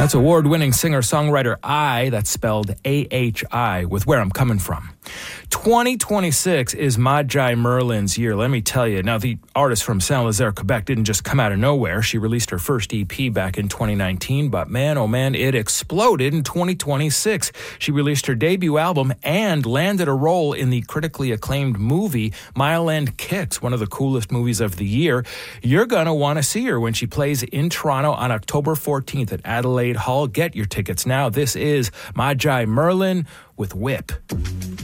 That's award-winning singer-songwriter I, that's spelled A-H-I, with Where I'm Coming From. 2026 is Majai Merlin's year, let me tell you. Now, the artist from Saint-Lazare, Quebec didn't just come out of nowhere. She released her first EP back in 2019, but man, oh man, it exploded in 2026. She released her debut album and landed a role in the critically acclaimed movie Mile End Kicks, one of the coolest movies of the year. You're going to want to see her when she plays in Toronto on October 14th at Adelaide Hall. Get your tickets now. This is Majai Merlin with Whip.